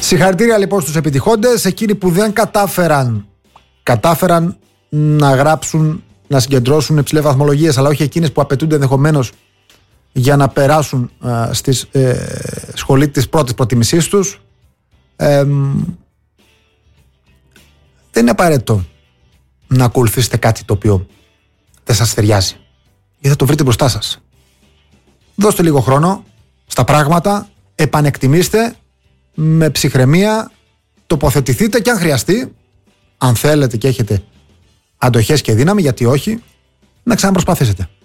Συγχαρητήρια λοιπόν στους επιτυχόντες. Εκείνοι που δεν κατάφεραν να γράψουν, να συγκεντρώσουν υψηλές βαθμολογίες, αλλά όχι εκείνες που απαιτούνται ενδεχομένως για να περάσουν στη σχολή της πρώτης προτιμησής τους. Δεν είναι απαραίτητο να ακολουθήσετε κάτι το οποίο δεν σας ταιριάζει, γιατί θα το βρείτε μπροστά σας. Δώστε λίγο χρόνο στα πράγματα, επανεκτιμήστε με ψυχραιμία, τοποθετηθείτε και αν χρειαστεί, αν θέλετε και έχετε αντοχές και δύναμη, γιατί όχι, να ξαναπροσπαθήσετε.